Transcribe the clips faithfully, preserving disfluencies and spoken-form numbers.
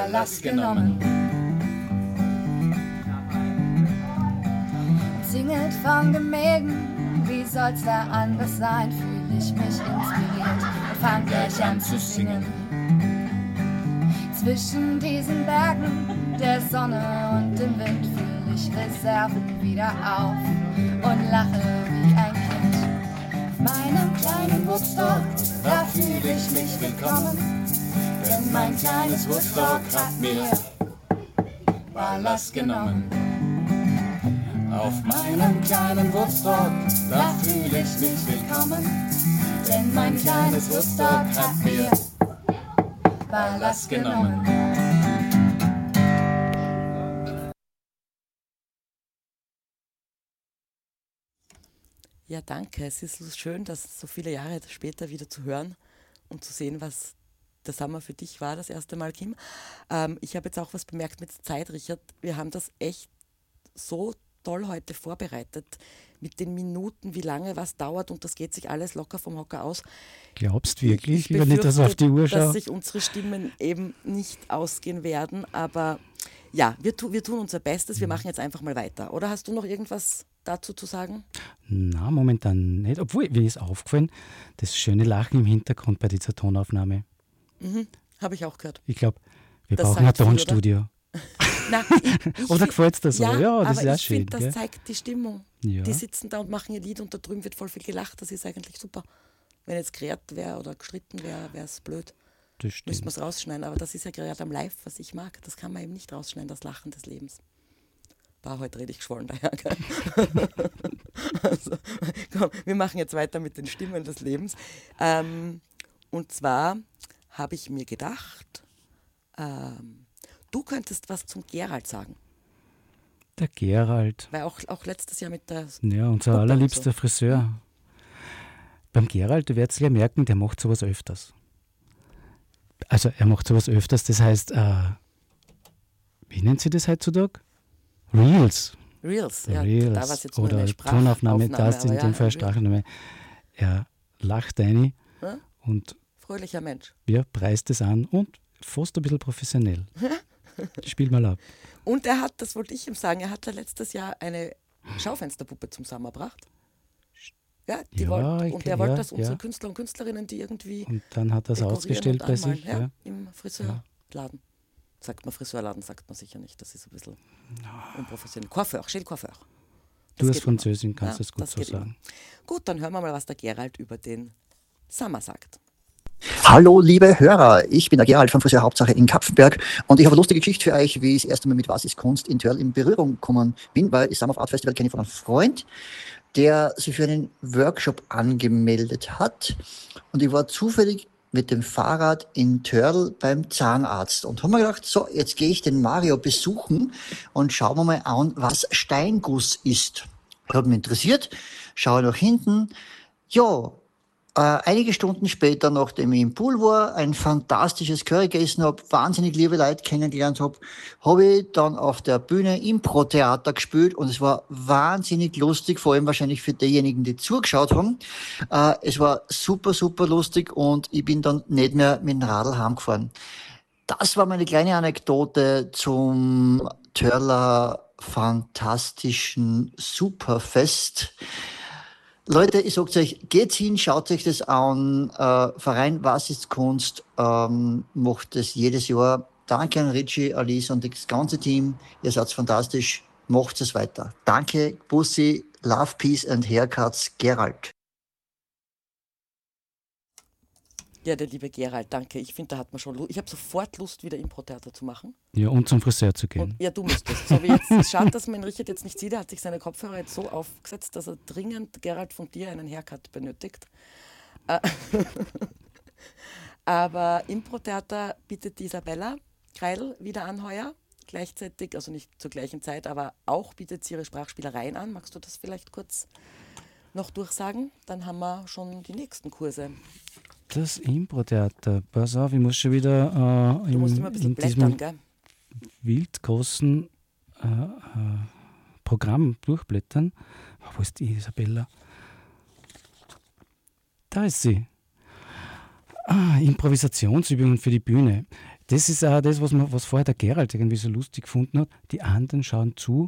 Lass genommen. Singet von Gemälden, wie soll's da anders sein? Fühl ich mich inspiriert und fang gleich an zu singen. Zwischen diesen Bergen, der Sonne und dem Wind fühl ich Reserven wieder auf und lache wie ein Kind. Auf meinem kleinen Woodstock, da fühl ich mich willkommen, denn mein kleines Woodstock hat mir Ballast genommen. Auf meinem kleinen Woodstock, da fühl ich mich willkommen, denn mein kleines Woodstock hat mir Ballast genommen. Ja, danke. Es ist so schön, das so viele Jahre später wieder zu hören und zu sehen, was der Sommer für dich war, das erste Mal, Kim. Ähm, ich habe jetzt auch was bemerkt mit Zeit, Richard. Wir haben das echt so toll heute vorbereitet, mit den Minuten, wie lange was dauert, und das geht sich alles locker vom Hocker aus. Glaubst wirklich, ich wenn ich das auf die Uhr schaue? Dass sich unsere Stimmen eben nicht ausgehen werden, aber ja, wir, tu, wir tun unser Bestes, wir machen jetzt einfach mal weiter. Oder hast du noch irgendwas dazu zu sagen? Na, momentan nicht, obwohl, mir ist aufgefallen, das schöne Lachen im Hintergrund bei dieser Tonaufnahme. Mhm, habe ich auch gehört. Ich glaube, wir Das brauchen ein sagt viel, Tonstudio. Nein, ich, ich Oder gefällt es dir so? Ja, Ja, das aber ist ja ich schön. finde, das Gell? zeigt die Stimmung. Ja. Die sitzen da und machen ihr Lied und da drüben wird voll viel gelacht. Das ist eigentlich super. Wenn jetzt gerät wäre oder gestritten wäre, wäre es blöd. Das Müsste stimmt. man es rausschneiden. Aber das ist ja gerade am Live, was ich mag. Das kann man eben nicht rausschneiden, das Lachen des Lebens. War heute rede ich geschwollen daher. Gell? Also, komm, wir machen jetzt weiter mit den Stimmen des Lebens. Ähm, und zwar habe ich mir gedacht, ähm, du könntest was zum Gerald sagen. Der Gerald. Weil auch, auch letztes Jahr mit der Ja, unser Puppe allerliebster und so. Friseur. Beim Gerald, du werdet es ja merken, der macht sowas öfters. Also er macht sowas öfters, das heißt, äh, wie nennt sie das heutzutage? Reels. Reels, ja, Reels. da war es jetzt nur Oder eine Sprachaufnahme. Tonaufnahme, das ist in aber dem ja, Fall ein Sprachaufnahme. Er lacht rein Ja? und Fröhlicher Mensch. ja, preist es an und fast ein bisschen professionell. Spiel mal ab. Und er hat, das wollte ich ihm sagen, er hat ja letztes Jahr eine Schaufensterpuppe zum Sommer gebracht. Ja, die Ja, wollt, ich- und der ja, wollte, dass unsere ja. Künstler und Künstlerinnen, die irgendwie Und dann hat er es dekorieren ausgestellt und bei anmalen, sich. ja, Ja. im Friseurladen. Sagt man Friseurladen, sagt man sicher nicht. Das ist ein bisschen unprofessionell. Coiffeur, chez le Coiffeur. Du Das als geht immer. Französin kannst Ja, das gut das so geht immer. sagen. Gut, dann hören wir mal, was der Gerald über den Sommer sagt. Hallo liebe Hörer, ich bin der Gerald von Friseur Hauptsache in Kapfenberg und ich habe eine lustige Geschichte für euch, wie ich das erste Mal mit Was ist Kunst in Törl in Berührung gekommen bin, weil ich Summer of Art Festival kenne von einem Freund, der sich für einen Workshop angemeldet hat, und ich war zufällig mit dem Fahrrad in Törl beim Zahnarzt und habe mir gedacht, so, jetzt gehe ich den Mario besuchen und schauen wir mal an, was Steinguss ist. Hat mich interessiert, schaue nach hinten, ja, Äh, einige Stunden später, nachdem ich im Pool war, ein fantastisches Curry gegessen habe, wahnsinnig liebe Leute kennengelernt habe, habe ich dann auf der Bühne Impro-Theater gespielt und es war wahnsinnig lustig, vor allem wahrscheinlich für diejenigen, die zugeschaut haben. Äh, es war super, super lustig und ich bin dann nicht mehr mit dem Radl heimgefahren. Das war meine kleine Anekdote zum Törler fantastischen Superfest. Leute, ich sag's euch, geht's hin, schaut euch das an. Äh, Verein Was ist Kunst ähm, macht das jedes Jahr. Danke an Richie, Alice und das ganze Team. Ihr seid fantastisch. Macht es weiter. Danke, Bussi, Love, Peace and Haircuts, Gerald. Ja, der liebe Gerald, danke. Ich finde, da hat man schon Lust. Ich habe sofort Lust, wieder Impro-Theater zu machen. Ja, und zum Friseur zu gehen. Und, ja, du müsstest. So wie jetzt, schade, dass man Richard jetzt nicht sieht. Er hat sich seine Kopfhörer jetzt so aufgesetzt, dass er dringend, Gerald, von dir einen Haircut benötigt. Äh, Aber Impro-Theater bietet die Isabella Kreidl wieder an heuer. Gleichzeitig, also nicht zur gleichen Zeit, aber auch bietet sie ihre Sprachspielereien an. Magst du das vielleicht kurz noch durchsagen? Dann haben wir schon die nächsten Kurse. Das Impro-Theater, pass auf, ich muss schon wieder äh, Du musst im, immer ein bisschen in blättern, diesem gell? wildgroßen äh, äh, Programm durchblättern. Oh, wo ist die Isabella? Da ist sie. Ah, Improvisationsübungen für die Bühne. das ist auch das, was, man, was vorher der Gerald irgendwie so lustig gefunden hat. Die anderen schauen zu.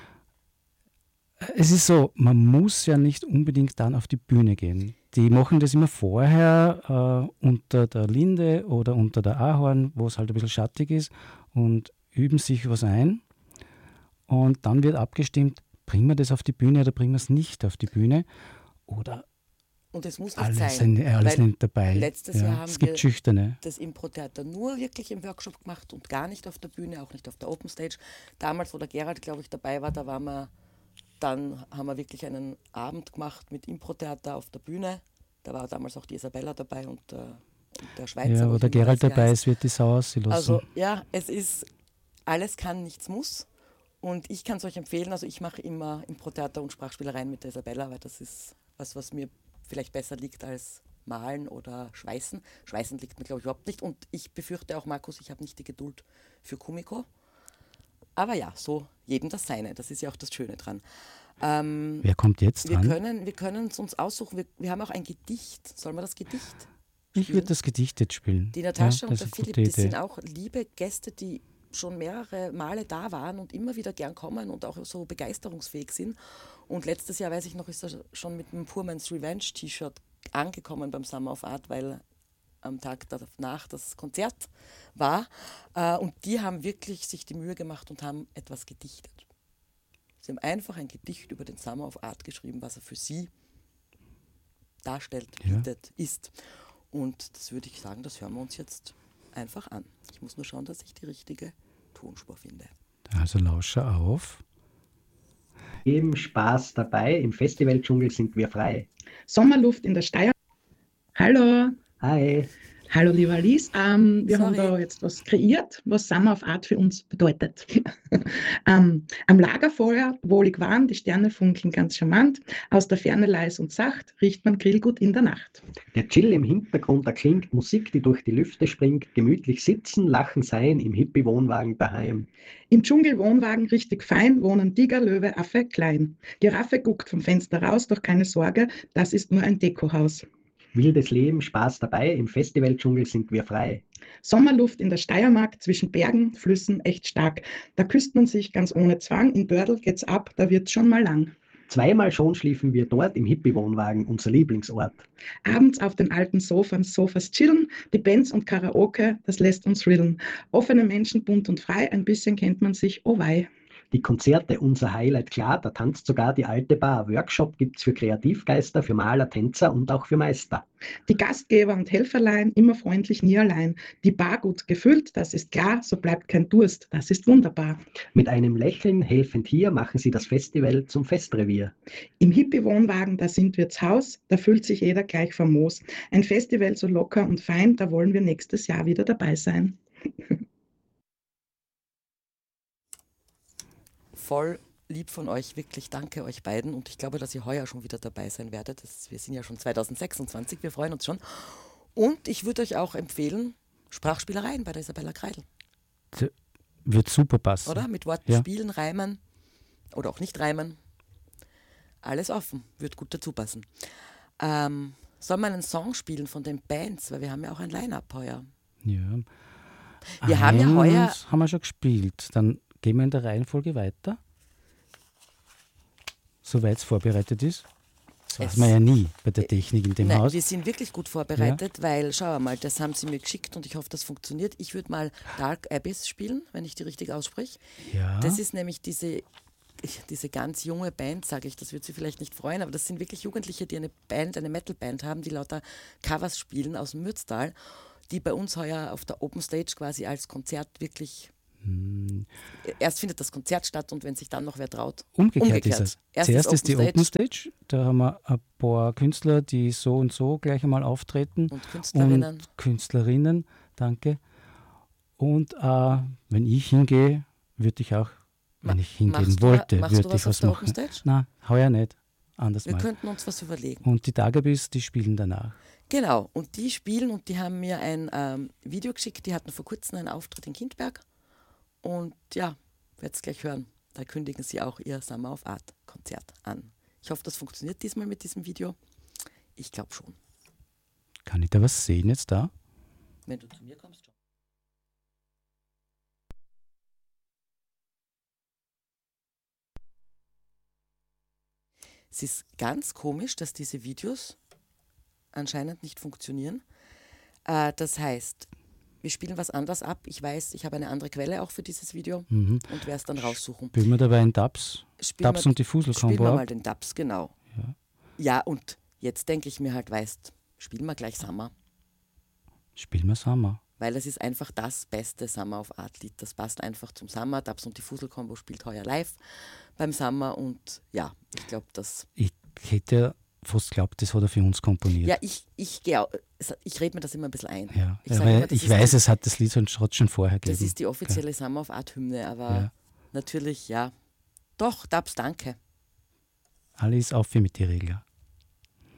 Es ist so, man muss ja nicht unbedingt dann auf die Bühne gehen. Die machen das immer vorher äh, unter der Linde oder unter der Ahorn, wo es halt ein bisschen schattig ist, und üben sich was ein. Und dann wird abgestimmt, bringen wir das auf die Bühne oder bringen wir es nicht auf die Bühne. Oder Und es muss nicht alles, sein. sind, alles weil nicht dabei. Letztes ja, Jahr haben es gibt wir Schüchterne. das Impro-Theater nur wirklich im Workshop gemacht und gar nicht auf der Bühne, auch nicht auf der Open Stage. Damals, wo der Gerald, glaube ich, dabei war, da waren wir, dann haben wir wirklich einen Abend gemacht mit Impro-Theater auf der Bühne. Da war damals auch die Isabella dabei und, äh, und der Schweizer. Ja, wo wo ich der nicht mehr Gerald weiß, wie er dabei heißt. ist, wird die Sau auslassen. Also ja, es ist, alles kann, nichts muss. Und ich kann es euch empfehlen, also ich mache immer Impro-Theater und Sprachspielereien mit der Isabella, weil das ist was, was mir vielleicht besser liegt als Malen oder Schweißen. Schweißen liegt mir, glaube ich, überhaupt nicht. Und ich befürchte auch, Markus, ich habe nicht die Geduld für Kumiko. Aber ja, so jedem das Seine. Das ist ja auch das Schöne dran. Ähm, Wer kommt jetzt wir dran? können wir können es uns aussuchen. Wir, wir haben auch ein Gedicht. Sollen wir das Gedicht Ich spielen? würde das Gedicht jetzt spielen. Die Natascha ja, und das der ist eine Philipp, gute das sind Idee. auch liebe Gäste, die schon mehrere Male da waren und immer wieder gern kommen und auch so begeisterungsfähig sind. Und letztes Jahr, weiß ich noch, ist er schon mit einem Poor Man's Revenge T-Shirt angekommen beim Summer of Art, weil am Tag danach das Konzert war. Äh, und die haben wirklich sich die Mühe gemacht und haben etwas gedichtet. Sie haben einfach ein Gedicht über den Summer of Art geschrieben, was er für sie darstellt, Ja. bietet, ist. Und das würde ich sagen, das hören wir uns jetzt einfach an. Ich muss nur schauen, dass ich die richtige Tonspur finde. Also lausche auf. Eben Spaß dabei, im Festivaldschungel sind wir frei. Sommerluft in der Steiermark. Hallo, Hi, hallo lieber Alice. Ähm, wir haben Sorry. da jetzt was kreiert, was Summer of Art für uns bedeutet. ähm, am Lagerfeuer, wohlig warm, die Sterne funkeln ganz charmant. Aus der Ferne leis und sacht, riecht man Grillgut in der Nacht. der Chill im Hintergrund erklingt, Musik, die durch die Lüfte springt, gemütlich sitzen, lachen sein, im Hippie-Wohnwagen daheim. Im Dschungelwohnwagen richtig fein wohnen Tiger, Löwe, Affe, klein. Giraffe guckt vom Fenster raus, doch keine Sorge, das ist nur ein Dekohaus. Wildes Leben, Spaß dabei, im Festivaldschungel sind wir frei. Sommerluft in der Steiermark, zwischen Bergen, Flüssen echt stark. Da küsst man sich ganz ohne Zwang, in Bördl geht's ab, da wird's schon mal lang. Zweimal schon schliefen wir dort im Hippie-Wohnwagen, unser Lieblingsort. Abends auf den alten Sofern, Sofas chillen, die Bands und Karaoke, das lässt uns rillen. Offene Menschen, bunt und frei, ein bisschen kennt man sich, oh wei. Die Konzerte, unser Highlight, klar, da tanzt sogar die alte Bar. Workshop gibt's für Kreativgeister, für Maler, Tänzer und auch für Meister. Die Gastgeber und Helferlein, immer freundlich, nie allein. Die Bar gut gefüllt, das ist klar, so bleibt kein Durst, das ist wunderbar. Mit einem Lächeln helfend hier machen sie das Festival zum Festrevier. Im Hippie-Wohnwagen, da sind wir zu Haus, da fühlt sich jeder gleich famos. Ein Festival so locker und fein, da wollen wir nächstes Jahr wieder dabei sein. Voll lieb von euch, wirklich danke euch beiden. Und ich glaube, dass ihr heuer schon wieder dabei sein werdet. Das, wir sind ja schon zweitausendsechsundzwanzig, wir freuen uns schon. Und ich würde euch auch empfehlen, Sprachspielereien bei der Isabella Kreidl, Wird super passen. oder? Mit Worten Ja. spielen, reimen oder auch nicht reimen. Alles offen, wird gut dazu passen. Ähm, sollen wir einen Song spielen von den Bands, weil wir haben ja auch ein Line-Up heuer. Ja. Wir haben ja heuer- Eins haben wir schon gespielt. Dann gehen wir in der Reihenfolge weiter. Soweit es vorbereitet ist. Das weiß Es- man ja nie bei der Technik in dem Nein, Haus. wir sind wirklich gut vorbereitet, weil, schau mal, das haben sie mir geschickt und ich hoffe, das funktioniert. Ich würde mal Dark Abyss spielen, wenn ich die richtig ausspreche. Ja. Das ist nämlich diese, diese ganz junge Band, sage ich, das wird sie vielleicht nicht freuen, aber das sind wirklich Jugendliche, die eine Band, eine Metal-Band haben, die lauter Covers spielen aus dem Mürztal, die bei uns heuer auf der Open Stage quasi als Konzert wirklich... Hm. Erst findet das Konzert statt und wenn sich dann noch wer traut. Umgekehrt, Umgekehrt. ist es. Erst Zuerst ist ist die Open Open Stage. Da haben wir ein paar Künstler, die so und so gleich einmal auftreten. Und Künstlerinnen. Und Künstlerinnen, danke. Und äh, wenn ich hingehe, würde ich auch, wenn Ma- ich hingehen machst du- wollte, machst du würde was ich auf was der Open machen. Stage? Nein, heuer nicht. Anders Wir mal. könnten uns was überlegen. Und die Tagebis, die spielen danach. Genau, und die spielen und die haben mir ein ähm, Video geschickt, die hatten vor kurzem einen Auftritt in Kindberg und ja, werdet es gleich hören, da kündigen sie auch ihr Summer of Art Konzert an. Ich hoffe, das funktioniert diesmal mit diesem Video. Ich glaube schon. Kann ich da was sehen jetzt da? Wenn du zu mir kommst, schon. Es ist ganz komisch, dass diese Videos anscheinend nicht funktionieren. Äh, das heißt, wir spielen was anderes ab. Ich weiß, ich habe eine andere Quelle auch für dieses Video Mhm. und werde es dann raussuchen. Spielen wir dabei einen Dubs? Spielen Dubs wir- und die Spielen wir Fuselkombo mal ab? den Dubs, genau. Ja. Ja, und jetzt denke ich mir halt, weißt, spielen wir gleich Summer. Spielen wir Summer. Weil es ist einfach das beste Summer of Art Lied. Das passt einfach zum Summer. Dubs und die Fuselkombo spielt heuer live beim Summer und ja, ich glaube, das. Ich hätte fast geglaubt, das hat er für uns komponiert. Ja, ich, ich gehe, ich rede mir das immer ein bisschen ein. Ja, Ich ja, sag weil immer, das ich ist weiß, die- es hat das Lied schon, hat schon vorher gegeben. Das ist die offizielle Summer of Art Hymne, aber Ja. natürlich, ja. Doch, Dubs, danke. Alles auf wie mit die Regler.